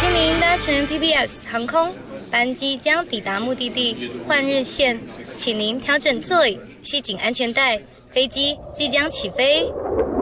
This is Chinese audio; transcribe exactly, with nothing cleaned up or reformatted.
谢您搭乘 P B S 航空，班机将抵达目的地换日线，请您调整座椅，系紧安全带，飞机即将起飞。